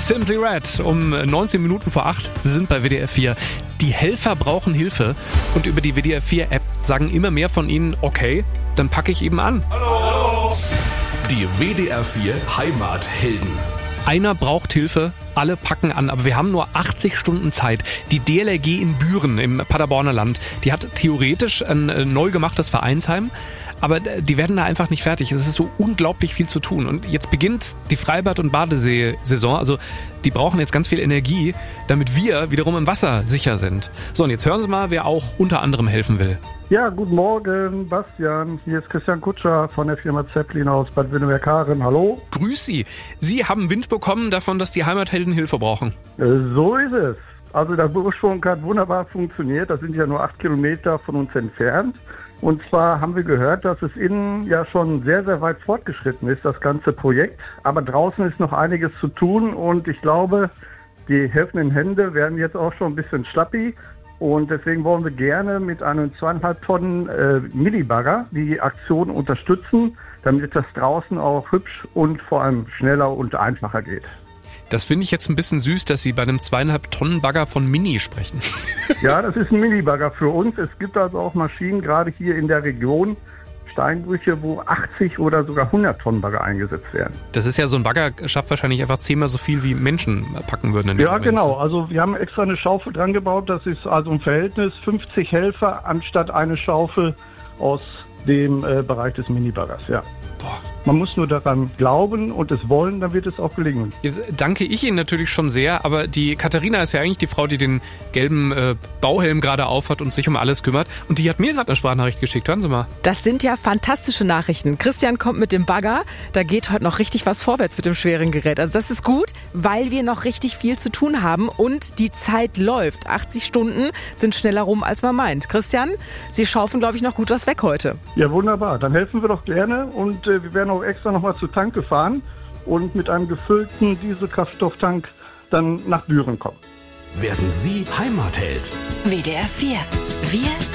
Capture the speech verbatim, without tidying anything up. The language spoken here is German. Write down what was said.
Simply Red um neunzehn Minuten vor acht. Sie sind bei W D R vier. Die Helfer brauchen Hilfe und über die W D R vier App sagen immer mehr von ihnen, okay, dann packe ich eben an. Hallo! Die W D R vier Heimathelden. Einer braucht Hilfe, alle packen an, aber wir haben nur achtzig Stunden Zeit. Die D L R G in Büren im Paderborner Land, die hat theoretisch ein neu gemachtes Vereinsheim, aber die werden da einfach nicht fertig. Es ist so unglaublich viel zu tun. Und jetzt beginnt die Freibad- und Badesee-Saison. Also die brauchen jetzt ganz viel Energie, damit wir wiederum im Wasser sicher sind. So, und jetzt hören Sie mal, wer auch unter anderem helfen will. Ja, guten Morgen, Bastian. Hier ist Christian Kutscher von der Firma Zeppelin aus Bad Windhoek-Harren. Hallo. Grüß Sie. Sie haben Wind bekommen davon, dass die Heimathelden Hilfe brauchen. Äh, so ist es. Also der Ursprung hat wunderbar funktioniert. Das sind ja nur acht Kilometer von uns entfernt. Und zwar haben wir gehört, dass es innen ja schon sehr, sehr weit fortgeschritten ist, das ganze Projekt. Aber draußen ist noch einiges zu tun und ich glaube, die helfenden Hände werden jetzt auch schon ein bisschen schlappi. Und deswegen wollen wir gerne mit einem zweieinhalb Tonnen äh, Minibagger die Aktion unterstützen, damit das draußen auch hübsch und vor allem schneller und einfacher geht. Das finde ich jetzt ein bisschen süß, dass Sie bei einem zweieinhalb Tonnen Bagger von Mini sprechen. Ja, das ist ein Minibagger für uns. Es gibt also auch Maschinen, gerade hier in der Region, Steinbrüche, wo achtzig oder sogar hundert Tonnen Bagger eingesetzt werden. Das ist ja so ein Bagger, schafft wahrscheinlich einfach zehnmal so viel, wie Menschen packen würden. In ja, Moment. Genau. Also wir haben extra eine Schaufel dran gebaut. Das ist also ein Verhältnis fünfzig Helfer anstatt eine Schaufel aus dem äh, Bereich des Minibaggers. Ja. Boah. Man muss nur daran glauben und es wollen, dann wird es auch gelingen. Jetzt danke ich Ihnen natürlich schon sehr, aber die Katharina ist ja eigentlich die Frau, die den gelben äh, Bauhelm gerade aufhat und sich um alles kümmert. Und die hat mir gerade eine Sprachnachricht geschickt. Hören Sie mal. Das sind ja fantastische Nachrichten. Christian kommt mit dem Bagger. Da geht heute noch richtig was vorwärts mit dem schweren Gerät. Also das ist gut, weil wir noch richtig viel zu tun haben und die Zeit läuft. achtzig Stunden sind schneller rum, als man meint. Christian, Sie schaufeln, glaube ich, noch gut was weg heute. Ja, wunderbar. Dann helfen wir doch gerne und äh, wir werden auch extra nochmal zur Tanke fahren und mit einem gefüllten Dieselkraftstofftank dann nach Büren kommen. Werden Sie Heimatheld? W D R vier. Wir